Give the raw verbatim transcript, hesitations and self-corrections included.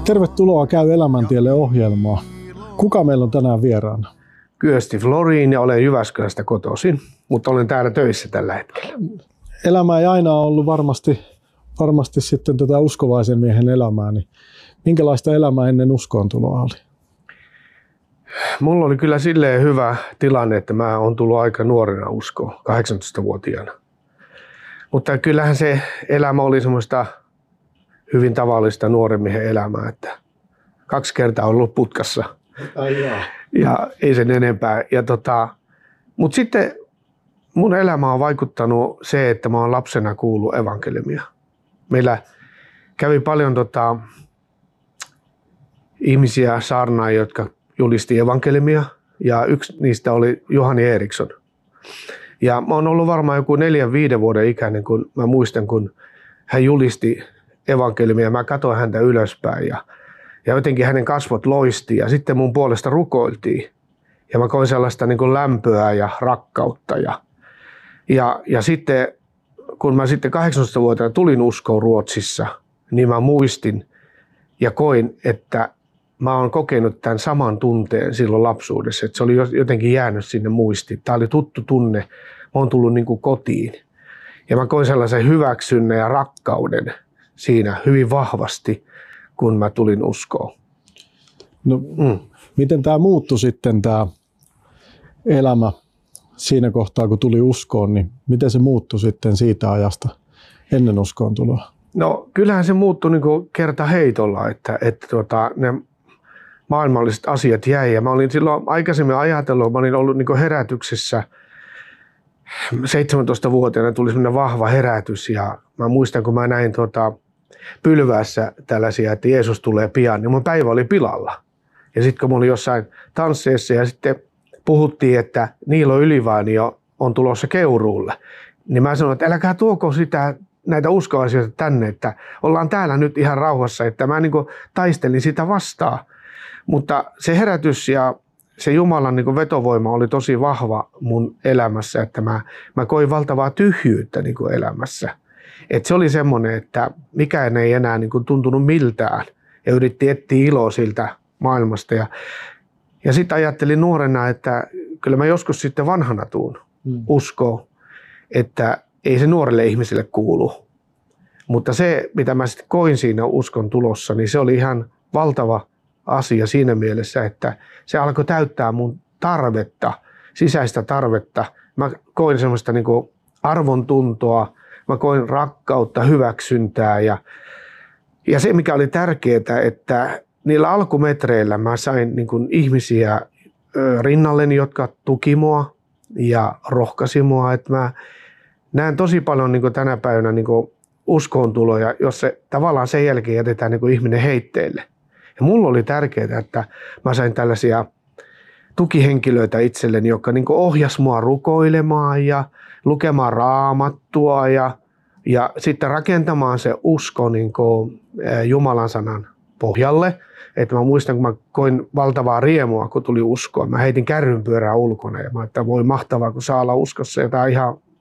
Tervetuloa Käy elämäntielle -ohjelmaan. Kuka meillä on tänään vieraana? Kyösti Florin ja olen Jyväskylästä kotoisin, mutta olen täällä töissä tällä hetkellä. Elämä ei aina ollut varmasti, varmasti sitten tätä uskovaisen miehen elämää. Niin minkälaista elämää ennen uskoontuloa oli? Mulla oli kyllä silleen hyvä tilanne, että mä oon tullut aika nuorena uskoon, kahdeksantoistavuotiaana. Mutta kyllähän se elämä oli semmoista hyvin tavallista nuoren miehen elämää, että kaksi kertaa on ollut putkassa. Ai ja ei sen enempää. Ja tota, mutta sitten mun elämä on vaikuttanut se, että mä oon lapsena kuullut evankeliumia. Meillä kävi paljon tota, ihmisiä saarnaajia, jotka julisti evankeliumia, ja yksi niistä oli Johani Eriksson. Ja mä oon ollut varmaan joku neljän, viiden vuoden ikäinen, kun mä muistan, kun hän julisti evankeliumia. Mä katsoin häntä ylöspäin ja, ja jotenkin hänen kasvot loisti ja sitten mun puolesta rukoiltiin. Ja mä koin sellaista niin kuin lämpöä ja rakkautta. Ja, ja, ja sitten kun mä sitten kahdeksantoistavuotiaana tulin uskoon Ruotsissa, niin mä muistin ja koin, että mä oon kokenut tämän saman tunteen silloin lapsuudessa, että se oli jotenkin jäänyt sinne muistiin. Tämä oli tuttu tunne. Mä oon tullut niin kuin kotiin. Ja mä koin sellaisen hyväksynnän ja rakkauden siinä hyvin vahvasti, kun mä tulin uskoon. No, mm. Miten tämä muuttui sitten tämä elämä siinä kohtaa, kun tuli uskoon, niin miten se muuttui sitten siitä ajasta ennen uskoon tuloa? No kyllähän se muuttui niin kuin kerta heitolla, että, että tuota, ne maailmalliset asiat jäi. Ja mä olin silloin aikaisemmin ajatellut, mä olin ollut niin kuin herätyksessä. seitsemäntoistavuotiaana tuli semmoinen vahva herätys ja mä muistan, kun mä näin tuota pylväässä tällaisia, että Jeesus tulee pian, niin mun päivä oli pilalla. Ja sitten kun mä olin jossain tansseissa ja sitten puhuttiin, että Niilo Ylivainio on tulossa Keuruulle, niin mä sanoin, että älkää tuoko sitä, näitä uskoasioita tänne, että ollaan täällä nyt ihan rauhassa, että mä niin kuin taistelin sitä vastaan. Mutta se herätys ja se Jumalan niin kuin vetovoima oli tosi vahva mun elämässä, että mä, mä koin valtavaa tyhjyyttä niin kuin elämässä. Et se oli semmoinen, että mikään ei enää niin kuin tuntunut miltään ja yritti etsiä iloa siltä maailmasta. Ja, ja sitten ajattelin nuorena, että kyllä mä joskus sitten vanhana tuun mm. uskoon, että ei se nuorelle ihmiselle kuulu. Mutta se, mitä mä sitten koin siinä uskon tulossa, niin se oli ihan valtava asia siinä mielessä, että se alkoi täyttää mun tarvetta, sisäistä tarvetta. Mä koin semmoista niin kuin arvontuntoa, mä koin rakkautta, hyväksyntää ja, ja se mikä oli tärkeää, että niillä alkumetreillä mä sain niin kuin ihmisiä rinnalleni, jotka tuki mua ja rohkaisi mua, että mä näen tosi paljon niin kuin tänä päivänä niin kuin uskoontuloja, jos se tavallaan sen jälkeen jätetään niin kuin ihminen heitteille. Ja mulla oli tärkeää, että mä sain tällaisia tukihenkilöitä itselleni, jotka niin kuin ohjasi mua rukoilemaan ja lukemaan raamattua ja, ja sitten rakentamaan se usko niin kuin Jumalan sanan pohjalle. Että mä muistan, kun mä koin valtavaa riemua, kun tuli uskoa. Mä heitin kärrynpyörää ulkona ja mä että voi mahtavaa, kun saa olla uskossa ja tää on ihan